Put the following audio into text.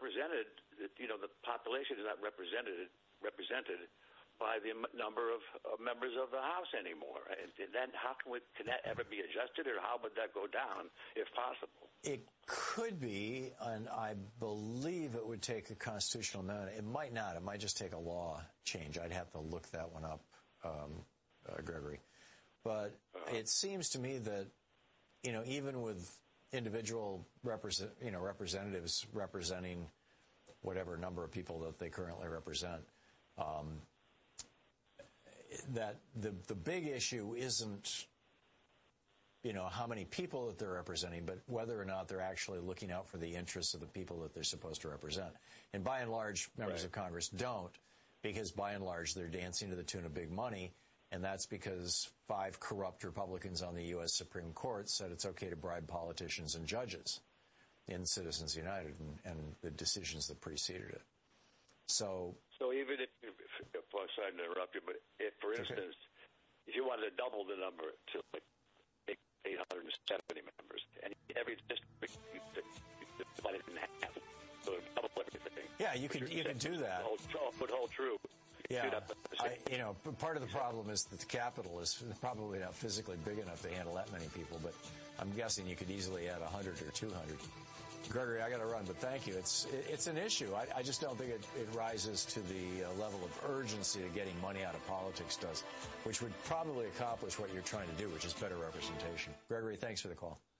represented. The population is not represented by the number of members of the House anymore. And then can that ever be adjusted, or how would that go down, if possible? It could be, and I believe it would take a constitutional amendment. It might not. It might just take a law change. I'd have to look that one up, Gregory. But it seems to me that, even with individual representatives representing whatever number of people that they currently represent, that the big issue isn't, how many people that they're representing, but whether or not they're actually looking out for the interests of the people that they're supposed to represent. And by and large, members of Congress don't, because by and large, they're dancing to the tune of big money. And that's because 5 corrupt Republicans on the U.S. Supreme Court said it's okay to bribe politicians and judges in Citizens United and the decisions that preceded it. So even if sorry to interrupt you, but if, for instance, if you wanted to double the number to like 870 members, and every district you divide it in half, so double everything. Yeah, you could do that. Would hold true. Yeah, part of the problem is that the Capitol is probably not physically big enough to handle that many people, but I'm guessing you could easily add 100 or 200. Gregory, I got to run, but thank you. It's an issue. I just don't think it rises to the level of urgency that getting money out of politics does, which would probably accomplish what you're trying to do, which is better representation. Gregory, thanks for the call.